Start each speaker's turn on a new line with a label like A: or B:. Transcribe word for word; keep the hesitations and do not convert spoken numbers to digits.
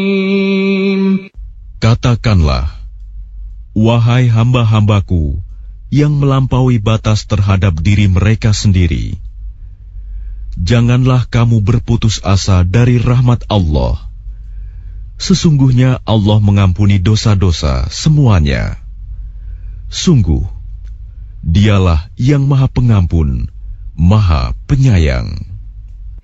A: Katakanlah, wahai hamba-hambaku yang melampaui batas terhadap diri mereka sendiri, janganlah kamu berputus asa dari rahmat Allah. Sesungguhnya Allah mengampuni dosa-dosa semuanya. Sungguh, Dialah yang Maha Pengampun, Maha Penyayang.